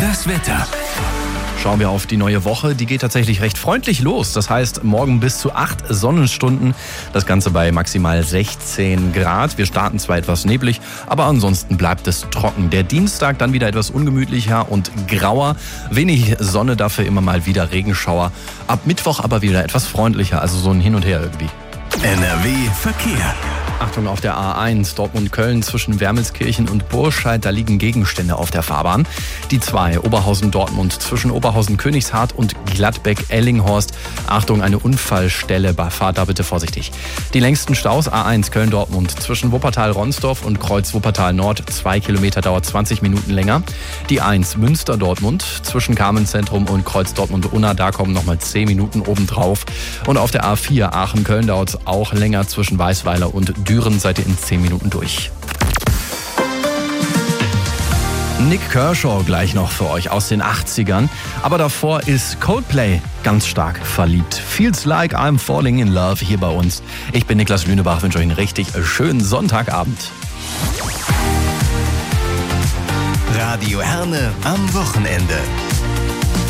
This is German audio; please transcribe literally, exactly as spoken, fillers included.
Das Wetter. Schauen wir auf die neue Woche. Die geht tatsächlich recht freundlich los. Das heißt, morgen bis zu acht Sonnenstunden. Das Ganze bei maximal sechzehn Grad. Wir starten zwar etwas neblig, aber ansonsten bleibt es trocken. Der Dienstag dann wieder etwas ungemütlicher und grauer. Wenig Sonne, dafür immer mal wieder Regenschauer. Ab Mittwoch aber wieder etwas freundlicher. Also so ein Hin und Her irgendwie. N R W Verkehr. Achtung auf der A eins, Dortmund-Köln zwischen Wermelskirchen und Burscheid, da liegen Gegenstände auf der Fahrbahn. Die zwei, Oberhausen-Dortmund zwischen Oberhausen-Königshardt und Gladbeck-Ellinghorst. Achtung, eine Unfallstelle, fahrt da bitte vorsichtig. Die längsten Staus, A eins Köln-Dortmund zwischen Wuppertal-Ronsdorf und Kreuz Wuppertal-Nord, zwei Kilometer, dauert zwanzig Minuten länger. Die eins Münster-Dortmund zwischen Carmen-Zentrum und Kreuz Dortmund-Unna, da kommen nochmal zehn Minuten obendrauf. Und auf der A vier Aachen-Köln dauert es auch länger zwischen Weißweiler und Düren, seid ihr in zehn Minuten durch. Nick Kershaw gleich noch für euch aus den achtzigern. Aber davor ist Coldplay ganz stark verliebt. Feels like I'm falling in love hier bei uns. Ich bin Niklas Lünebach, wünsche euch einen richtig schönen Sonntagabend. Radio Herne am Wochenende.